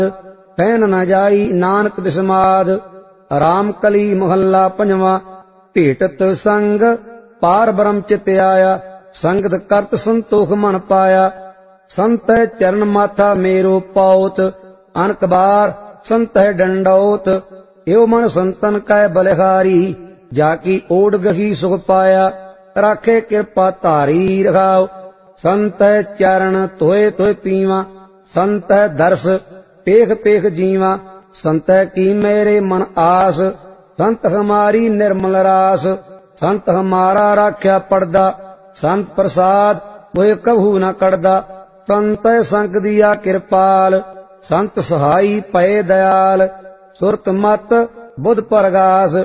ਕਹਿਨ ਨ ਜਾਈ ਨਾਨਕ ਬਿਸਮਾਦ। ਰਾਮ ਕਲੀ ਮਹੱਲਾ ਪੰਜਵਾਂ। ਭੇਟਤ ਸੰਗ ਪਾਰ ਬ੍ਰਹਮ ਚਿਤ ਆਇਆ, ਸੰਗਤ ਕਰਤ ਸੰਤੋਖ ਮਨ ਪਾਇਆ। ਸੰਤਹਿ ਚਰਨ ਮਾਥਾ ਮੇਰੋ ਪਾਉਤ, ਅਨਕ ਬਾਰ ਸੰਤਹਿ ਡੰਡੌਤ। ਏਉ ਮਨ ਸੰਤਨ ਕੈ ਬਲਿਹਾਰੀ, ਜਾ ਕੀ ਓੜ ਗਹੀ ਸੁਖ ਪਾਇਆ। ਰਾਖੇ ਕਿਰਪਾ ਧਾਰੀ ਰਖਾਉ, ਸੰਤਹਿ ਚਰਨ ਧੋਏ ਧੋਏ ਪੀਵਾ। ਸੰਤਹਿ ਦਰਸ ਪੇਖ ਪੇਖ ਜੀਵਾ, ਸੰਤਹਿ ਕੀ ਮੇਰੇ ਮਨ ਆਸ। ਸੰਤ ਹਮਾਰੀ ਨਿਰਮਲ ਰਾਸ, ਸੰਤ ਹਮਾਰਾ ਰਾਖਿਆ ਪੜਦਾ। ਸੰਤ ਪ੍ਰਸਾਦ ਹੋਏ ਕਭੂ ਨ ਕੜਦਾ। ਸੰਤਹਿ ਸੰਗ ਦੀਆ ਕਿਰਪਾਲ, ਸੰਤ ਸਹਾਈ ਪਏ ਦਇਆਲ। ਸੁਰਤ ਮਤ ਬੁੱਧ ਪਰਗਾਸ,